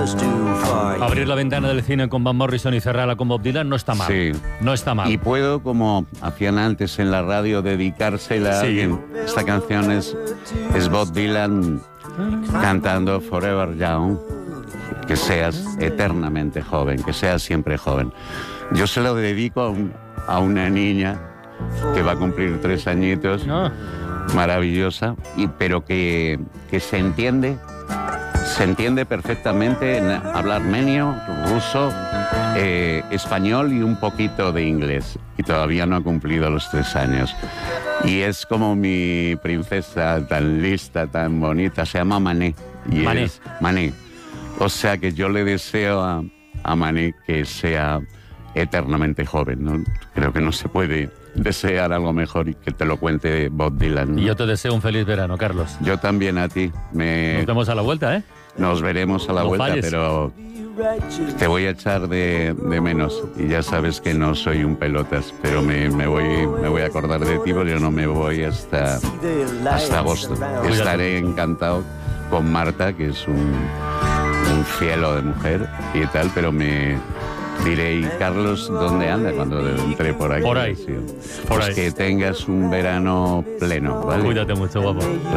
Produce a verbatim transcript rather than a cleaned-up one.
Abrir la ventana del cine con Van Morrison y cerrarla con Bob Dylan no está mal. Sí. No está mal. Y puedo, como hacían antes en la radio, dedicársela a Sí. alguien. Esta canción es, es Bob Dylan cantando Forever Young. Que seas eternamente joven, que seas siempre joven. Yo se lo dedico a, un, a una niña que va a cumplir tres añitos, No. maravillosa, y, pero que, que se entiende, se entiende perfectamente en hablar armenio, ruso, eh, español y un poquito de inglés. Y todavía no ha cumplido los tres años. Y es como mi princesa tan lista, tan bonita, se llama Mané. Y Mané. es Mané. O sea que yo le deseo a, a Mané que sea eternamente joven, ¿no? Creo que no se puede desear algo mejor y que te lo cuente Bob Dylan, ¿no? Y yo te deseo un feliz verano, Carlos. Yo también a ti. Me... Nos vemos a la vuelta, ¿eh? Nos veremos a la No vuelta, falles. pero te voy a echar de, de menos. Y ya sabes que no soy un pelotas, pero me, me, voy, me voy a acordar de ti porque yo no me voy hasta, hasta agosto. Estaré encantado con Marta, que es un, un cielo de mujer y tal, pero me diré, ¿y Carlos dónde anda cuando entré por aquí? Por ahí. Sí. Por Pues ahí. que tengas un verano pleno, ¿vale? Cuídate mucho, guapo.